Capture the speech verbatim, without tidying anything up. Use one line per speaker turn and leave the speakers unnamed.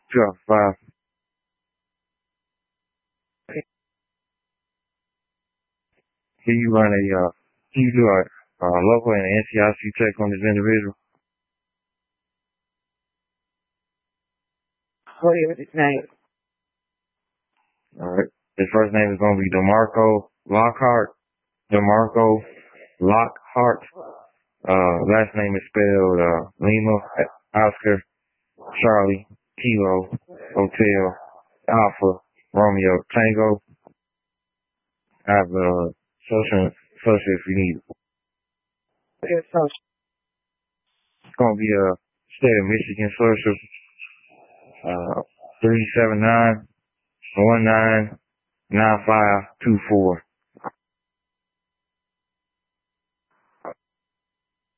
two out five. Can you run a, uh, can you do a, a local and N C I C check on this individual?
What is his name?
Alright. His first name is going to be DeMarco Lockhart. DeMarco Lockhart. Uh, last name is spelled, uh, Lima, Oscar, Charlie, Kilo, Hotel, Alpha, Romeo, Tango. I have, uh, social, social if you need it.
His social.
It's going to be a state of Michigan social, uh, three seven nine, one nine, nine five two four.